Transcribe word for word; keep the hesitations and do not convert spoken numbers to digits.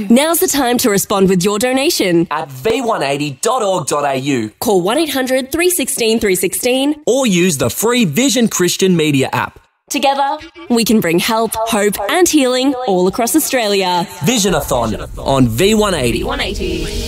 Now's the time to respond with your donation at v one eighty dot org dot a u. Call one eight hundred three one six three one six or use the free Vision Christian Media app. Together, we can bring help, hope and healing all across Australia. Visionathon on V one eighty.